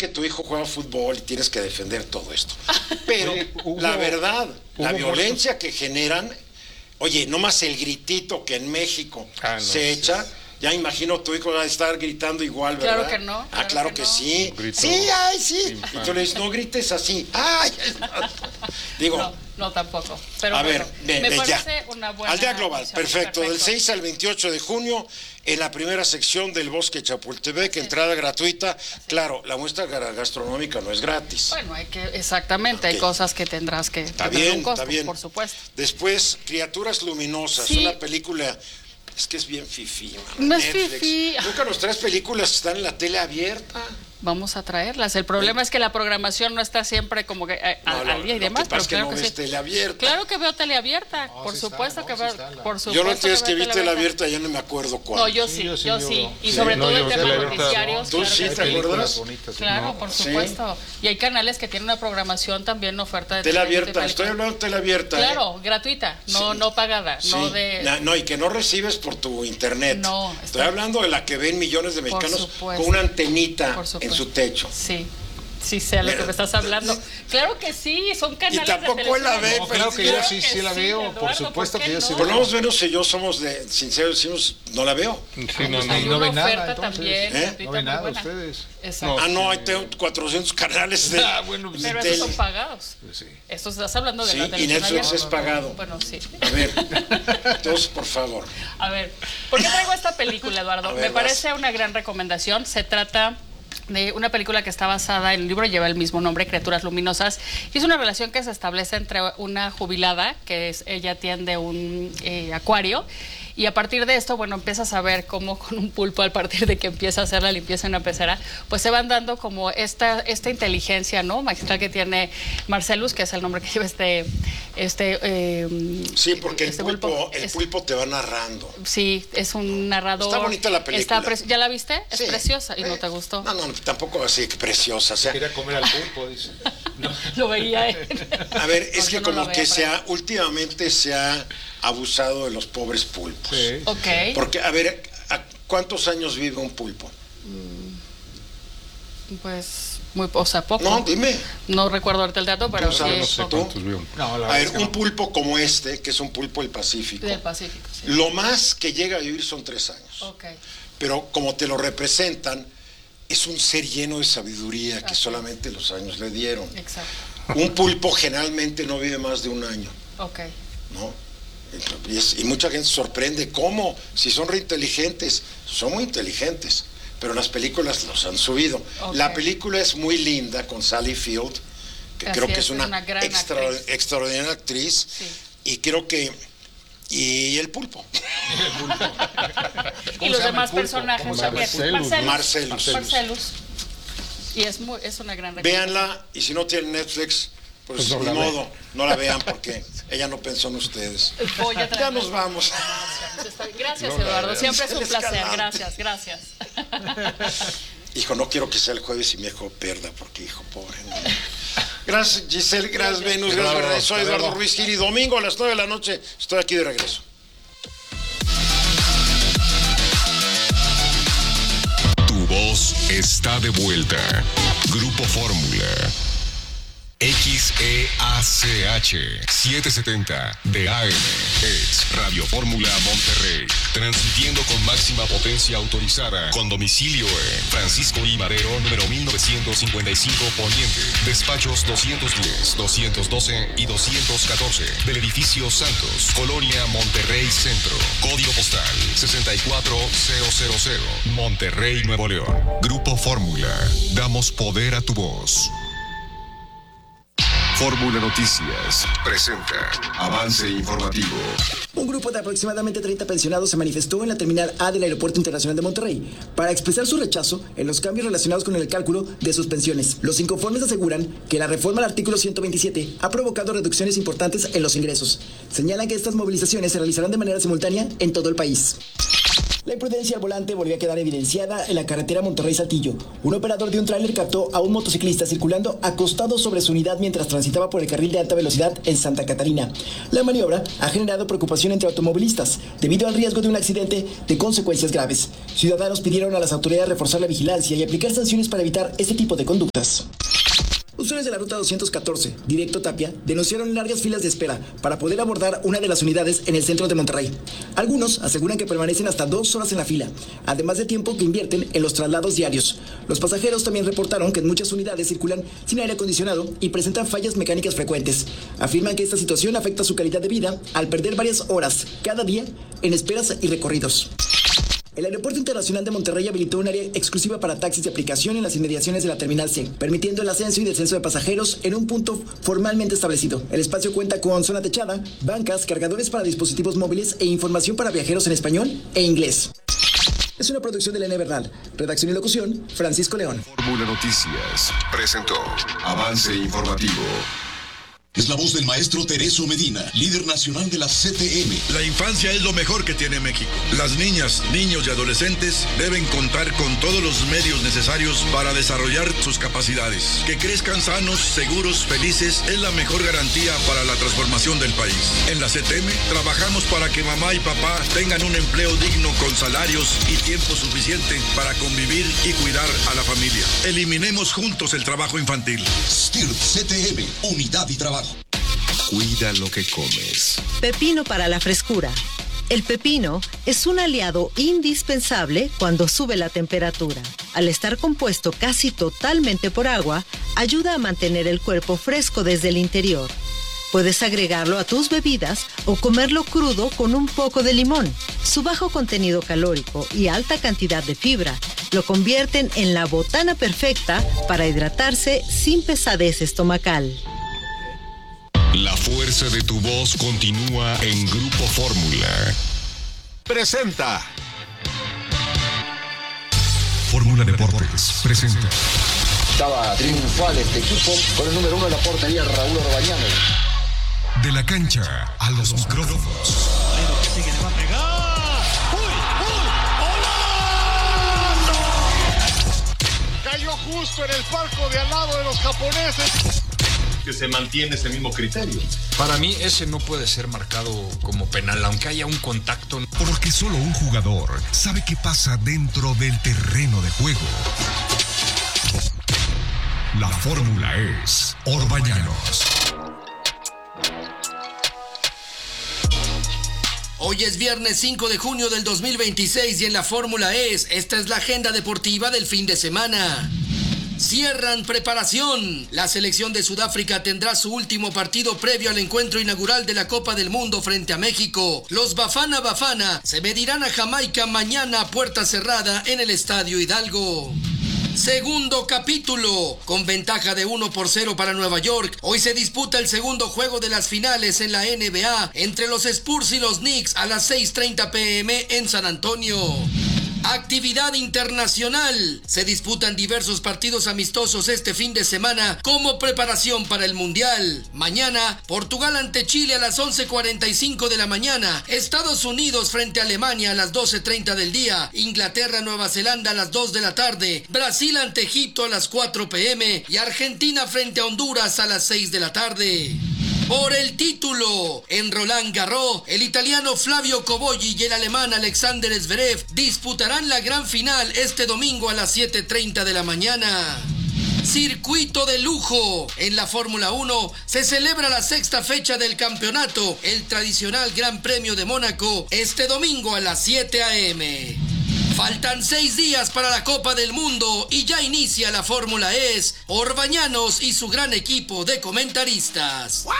que tu hijo juega fútbol y tienes que defender todo esto. Pero Oye, la verdad, la violencia muertos que generan, oye, nomás el gritito que en México se echa, ya imagino tu hijo va a estar gritando igual, ¿verdad? Claro que no. Claro que no. sí. Grito. Sí, ay, sí. Y tú le dices, no grites así. Ay, digo. No, tampoco. Pero A bueno, ver, me parece ya. una buena Aldea Global, opción. perfecto. Del 6 al 28 de junio, en la primera sección del Bosque Chapultepec, entrada gratuita. Claro, la muestra gastronómica no es gratis. Bueno, exactamente, hay cosas que tendrás que tener un costo, por supuesto. Después, Criaturas Luminosas, Sí. una película. Es que es bien fifí, mano. No es Netflix. fifí. Nunca nos traes películas que están en la tele abierta. Vamos a traerlas. El problema es que la programación no está siempre como que al día y demás, pero claro que sí. Tele abierta. Claro que veo tele abierta, por sí supuesto está, que no, veo, sí está por supuesto. Yo no entiendo que vi veo tele abierta, ya no me acuerdo cuál. No, yo sí. Y sobre todo el tema de noticiarios. ¿Tú sí te acuerdas? Claro, por supuesto. Y hay canales que tienen una programación también, oferta de Tele abierta, estoy hablando de tele abierta. Claro, gratuita, no pagada, Sí. no de... No, y que no recibes por tu internet. No, estoy hablando de la que ven millones de mexicanos con supuesto. una antenita Por supuesto. en su techo. Sí sé a lo que me estás hablando. Claro que sí, son canales de tampoco televisión. la ve, No, claro que yo sí la veo, Eduardo, por supuesto ¿por qué que yo sí no? Por lo menos menos y yo somos de sinceros, decimos, no la veo. Sí, Hay no una ven nada, oferta entonces. también, gratuita, No ven muy nada buena. ustedes. Exacto. No, ahí tengo 400 canales de, Bueno, pues, de Pero tele. esos son pagados. Sí. Estos estás hablando de Sí, la y televisión Netflix abierta. es pagado. Bueno, sí. A ver, entonces, por favor. A ver, ¿por qué traigo esta película, Eduardo? A ver, Me parece una gran recomendación. Se trata de una película que está basada en el libro, lleva el mismo nombre, Criaturas Luminosas, y es una relación que se establece entre una jubilada, ella atiende un acuario, y a partir de esto, bueno, empiezas a ver cómo con un pulpo, a partir de que empieza a hacer la limpieza en una pecera, pues se van dando como esta inteligencia, ¿no?, magistral que tiene Marcellus, que es el nombre que lleva Sí, porque este el pulpo te va narrando. Sí, es un narrador. Está bonita la película. ¿Ya la viste? Es Sí. preciosa. ¿Y no te gustó? No, tampoco así que preciosa. O sea, Quería comer al pulpo, dice. No. Lo veía él. a ver, es Yo que no lo como que veía, últimamente se ha abusado de los pobres pulpos. Sí. Ok. Porque, a ver, ¿cuántos años vive un pulpo? Pues, poco. No, dime. No recuerdo ahorita el dato, pero Tú sabes, sí. no sé poco. cuántos No, la A ver, verdad es que un pulpo como este, que es un pulpo del Pacífico, Del Pacífico, sí. lo más que llega a vivir son 3 años. Ok. Pero como te lo representan, es un ser lleno de sabiduría que Así solamente los años le dieron. Exacto. Un pulpo generalmente no vive más de 1 año, Ok. ¿no? Y mucha gente se sorprende cómo, si son reinteligentes, son muy inteligentes, pero las películas los han subido. Ok. La película es muy linda con Sally Field, que Así creo que es es una gran actriz. extraordinaria actriz, Sí. y creo que... Y el pulpo. Y los demás personajes ¿Cómo se llama? también. Marcellus. Marcellus. Y es una gran recomendación. Véanla, y si no tienen Netflix, pues no ni la modo, no la vean porque ella no pensó en ustedes. Voy a Ya traer nos vamos. Gracias, Eduardo. Siempre es un El placer. Escalante. Gracias. Hijo, no quiero que sea el jueves y mi hijo pierda, porque hijo, pobre. ¿No? Gracias, Giselle, gracias, Venus, gracias, Bernadette. Soy Eduardo Ruiz Gil y domingo a las 9 de la noche estoy aquí de regreso. Tu voz está de vuelta. Grupo Fórmula. XEACH 770 de AM es Radio Fórmula Monterrey, transmitiendo con máxima potencia autorizada, con domicilio en Francisco I. Madero, número 1955 Poniente, despachos 210, 212 y 214 del edificio Santos, Colonia Monterrey Centro, código postal 64000, Monterrey, Nuevo León. Grupo Fórmula, damos poder a tu voz. Fórmula Noticias presenta avance informativo. Un grupo de aproximadamente 30 pensionados se manifestó en la terminal A del Aeropuerto Internacional de Monterrey para expresar su rechazo en los cambios relacionados con el cálculo de sus pensiones. Los inconformes aseguran que la reforma al artículo 127 ha provocado reducciones importantes en los ingresos. Señalan que estas movilizaciones se realizarán de manera simultánea en todo el país. La imprudencia al volante volvió a quedar evidenciada en la carretera Monterrey-Saltillo. Un operador de un tráiler captó a un motociclista circulando acostado sobre su unidad mientras transitaba por el carril de alta velocidad en Santa Catarina. La maniobra ha generado preocupación entre automovilistas debido al riesgo de un accidente de consecuencias graves. Ciudadanos pidieron a las autoridades reforzar la vigilancia y aplicar sanciones para evitar este tipo de conductas. Usuarios de la ruta 214, directo Tapia, denunciaron largas filas de espera para poder abordar una de las unidades en el centro de Monterrey. Algunos aseguran que permanecen hasta 2 horas en la fila, además de tiempo que invierten en los traslados diarios. Los pasajeros también reportaron que en muchas unidades circulan sin aire acondicionado y presentan fallas mecánicas frecuentes. Afirman que esta situación afecta su calidad de vida al perder varias horas cada día en esperas y recorridos. El Aeropuerto Internacional de Monterrey habilitó un área exclusiva para taxis de aplicación en las inmediaciones de la Terminal C, permitiendo el ascenso y descenso de pasajeros en un punto formalmente establecido. El espacio cuenta con zona techada, bancas, cargadores para dispositivos móviles e información para viajeros en español e inglés. Es una producción de la N Bernal. Redacción y locución, Francisco León. Fórmula Noticias presentó Avance Informativo. Es la voz del maestro Tereso Medina, líder nacional de la CTM. La infancia es lo mejor que tiene México. Las niñas, niños y adolescentes deben contar con todos los medios necesarios para desarrollar sus capacidades. Que crezcan sanos, seguros, felices es la mejor garantía para la transformación del país. En la CTM trabajamos para que mamá y papá tengan un empleo digno con salarios y tiempo suficiente para convivir y cuidar a la familia. Eliminemos juntos el trabajo infantil. STIRT CTM, unidad y trabajo. Cuida lo que comes. Pepino para la frescura. El pepino es un aliado indispensable cuando sube la temperatura. Al estar compuesto casi totalmente por agua, ayuda a mantener el cuerpo fresco desde el interior. Puedes agregarlo a tus bebidas o comerlo crudo con un poco de limón. Su bajo contenido calórico y alta cantidad de fibra lo convierten en la botana perfecta para hidratarse sin pesadez estomacal. La fuerza de tu voz continúa en Grupo Fórmula. Presenta. Fórmula Deportes presenta. Estaba triunfal este equipo con el número 1 de la portería, Raúl Orbañano. De la cancha a los micrófonos. Sigue, le va a pegar. ¡Uy! Cayó justo en el palco de al lado de los japoneses. Que se mantiene ese mismo criterio. Para mí ese no puede ser marcado como penal, aunque haya un contacto. Porque solo un jugador sabe qué pasa dentro del terreno de juego. La fórmula es Orbañanos. Hoy es viernes 5 de junio del 2026 y en la fórmula esta es la agenda deportiva del fin de semana. Cierran preparación. La selección de Sudáfrica tendrá su último partido previo al encuentro inaugural de la Copa del Mundo frente a México. Los Bafana Bafana se medirán a Jamaica mañana a puerta cerrada en el Estadio Hidalgo. Segundo capítulo. Con ventaja de 1-0 para Nueva York, hoy se disputa el segundo juego de las finales en la NBA entre los Spurs y los Knicks a las 6:30 p.m. en San Antonio. Actividad internacional. Se disputan diversos partidos amistosos este fin de semana como preparación para el Mundial. Mañana, Portugal ante Chile a las 11:45 de la mañana. Estados Unidos frente a Alemania a las 12:30 del día. Inglaterra, Nueva Zelanda a las 2 de la tarde. Brasil ante Egipto a las 4 p.m. Y Argentina frente a Honduras a las 6 de la tarde. Por el título, en Roland Garros, el italiano Flavio Cobolli y el alemán Alexander Zverev disputarán la gran final este domingo a las 7:30 de la mañana. Circuito de lujo. En la Fórmula 1 se celebra la sexta fecha del campeonato, el tradicional Gran Premio de Mónaco, este domingo a las 7 a.m. Faltan 6 días para la Copa del Mundo y ya inicia la Fórmula Orbañanos y su gran equipo de comentaristas. ¡Wow!